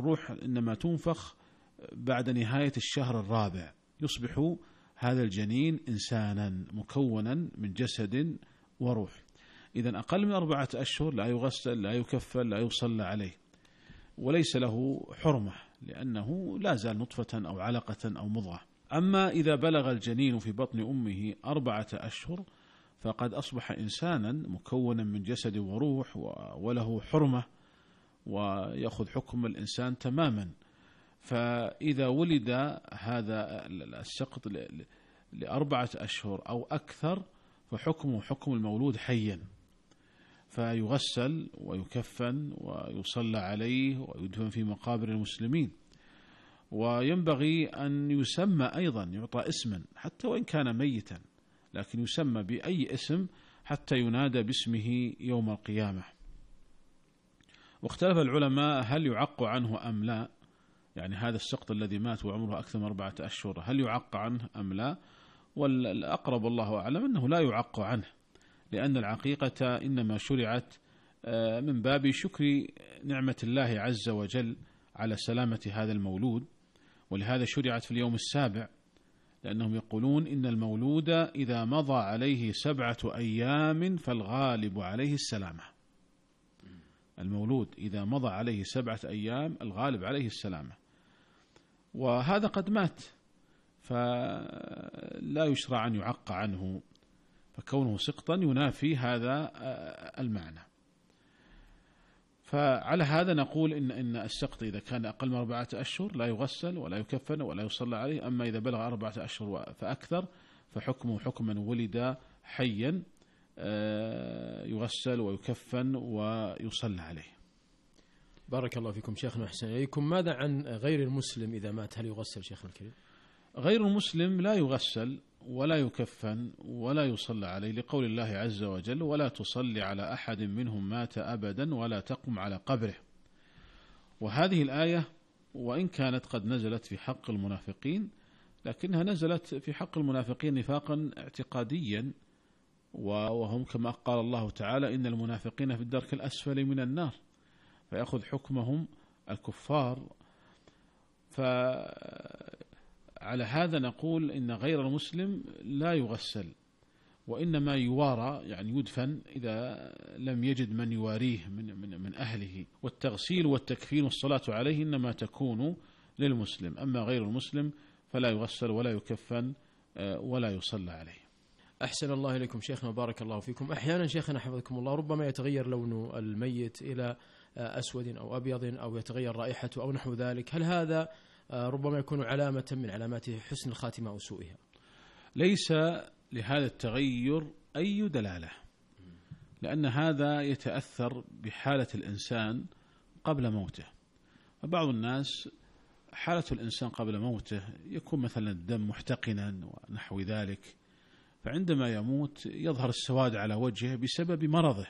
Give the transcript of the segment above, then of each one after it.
الروح إنما تنفخ بعد نهاية الشهر الرابع، يصبح هذا الجنين إنسانا مكونا من جسد وروح. إذن أقل من 4 أشهر لا يغسل، لا يكفل، لا يصلى عليه، وليس له حرمة لأنه لا زال نطفة أو علقة أو مضغة. أما إذا بلغ الجنين في بطن أمه 4 أشهر فقد أصبح إنسانا مكونا من جسد وروح وله حرمة ويأخذ حكم الإنسان تماما. فإذا ولد هذا السقط ل4 أشهر أو أكثر فحكمه حكم المولود حيا، فيغسل ويكفن ويصلى عليه ويدفن في مقابر المسلمين. وينبغي أن يسمى أيضا، يعطى اسما حتى وإن كان ميتا، لكن يسمى بأي اسم حتى ينادى باسمه يوم القيامة. واختلف العلماء هل يعق عنه أم لا، يعني هذا السقط الذي مات وعمره أكثر من 4 أشهر هل يعق عنه أم لا؟ والأقرب والله أعلم أنه لا يعق عنه، لأن العقيقة إنما شرعت من باب شكر نعمة الله عز وجل على سلامة هذا المولود، ولهذا شرعت في اليوم السابع، لأنهم يقولون إن المولود إذا مضى عليه 7 أيام فالغالب عليه السلامة. المولود إذا مضى عليه 7 أيام الغالب عليه السلامة، وهذا قد مات فلا يشرع أن يعق عنه، فكونه سقطا ينافي هذا المعنى. فعلى هذا نقول إن السقط إذا كان أقل من 4 أشهر لا يغسل ولا يكفن ولا يصلى عليه. أما إذا بلغ 4 أشهر فأكثر فحكمه حكم من ولد حيا، يغسل ويكفن ويصلى عليه. بارك الله فيكم شيخنا وأحسن إليكم. ماذا عن غير المسلم إذا مات، هل يغسل شيخنا الكريم؟ غير المسلم لا يغسل ولا يكفن ولا يصلى عليه، لقول الله عز وجل: ولا تصلي على أحد منهم مات أبدا ولا تقم على قبره. وهذه الآية وإن كانت قد نزلت في حق المنافقين، لكنها نزلت في حق المنافقين نفاقا اعتقاديا، وهم كما قال الله تعالى: إن المنافقين في الدرك الأسفل من النار، فيأخذ حكمهم الكفار. فعلى هذا نقول إن غير المسلم لا يغسل، وإنما يوارى، يعني يدفن إذا لم يجد من يواريه من أهله. والتغسيل والتكفين والصلاة عليه إنما تكون للمسلم، أما غير المسلم فلا يغسل ولا يكفن ولا يصلى عليه. أحسن الله إليكم شيخنا وبارك الله فيكم. أحيانا شيخنا حفظكم الله ربما يتغير لون الميت إلى أسود أو أبيض، أو يتغير رائحته أو نحو ذلك، هل هذا ربما يكون علامة من علامات حسن الخاتمة أو سوءها؟ ليس لهذا التغير أي دلالة، لأن هذا يتأثر بحالة الإنسان قبل موته. فبعض الناس حالة الإنسان قبل موته يكون مثلا الدم محتقنا ونحو ذلك، فعندما يموت يظهر السواد على وجهه بسبب مرضه،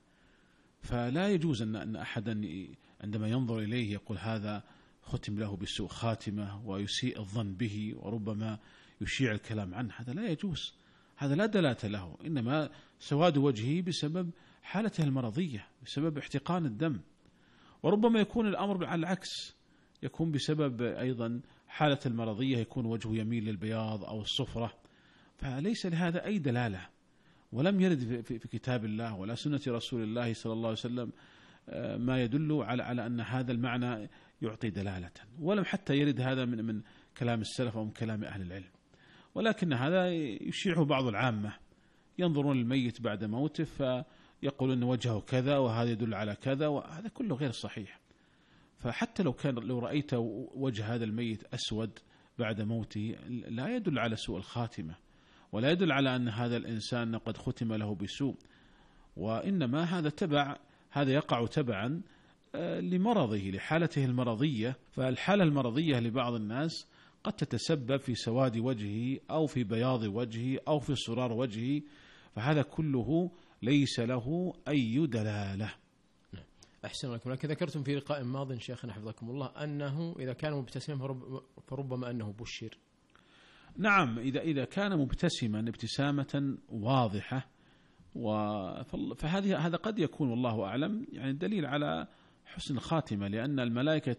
فلا يجوز أن أحدا عندما ينظر إليه يقول هذا ختم له بسوء خاتمة ويسيء الظن به وربما يشيع الكلام عنه. هذا لا يجوز، هذا لا دلالة له، إنما سواد وجهه بسبب حالته المرضية، بسبب احتقان الدم. وربما يكون الأمر على العكس، يكون بسبب أيضا حالة المرضية يكون وجهه يميل للبياض أو الصفرة، فليس لهذا أي دلالة، ولم يرد في كتاب الله ولا سنة رسول الله صلى الله عليه وسلم ما يدل على أن هذا المعنى يعطي دلالة، ولم حتى يرد هذا من كلام السلف أو من كلام أهل العلم. ولكن هذا يشيعه بعض العامة، ينظرون الميت بعد موته فيقولون أن وجهه كذا وهذا يدل على كذا، وهذا كله غير صحيح. فحتى لو رأيت وجه هذا الميت أسود بعد موته لا يدل على سوء الخاتمة، ولا يدل على أن هذا الإنسان قد ختم له بسوء، وإنما هذا يقع تبعا لمرضه، لحالته المرضية. فالحالة المرضية لبعض الناس قد تتسبب في سواد وجهه أو في بياض وجهه أو في صرار وجهه، فهذا كله ليس له أي دلالة. أحسن لكم. لكن ذكرتم في لقاء ماض شيخنا حفظكم الله أنه إذا كان مبتسما فربما أنه بشر. نعم، إذا كان مبتسما ابتسامة واضحة، فهذا قد يكون والله أعلم يعني دليل على حسن الخاتمة، لأن الملائكة